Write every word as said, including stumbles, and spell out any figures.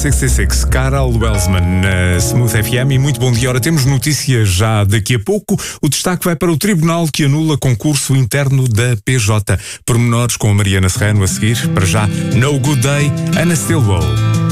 sessenta e seis, Carol Welsman na Smooth F M. E muito bom dia. Ora, temos notícias já daqui a pouco. O destaque vai para o tribunal que anula concurso interno da P J. Pormenores com a Mariana Serrano a seguir. Para já, No Good Day, Ana Stilwell.